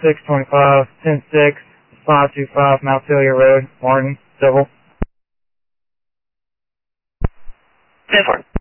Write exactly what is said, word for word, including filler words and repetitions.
six twenty-five, ten six, five two five Mount Celia Road, Martin, Civil. ten four.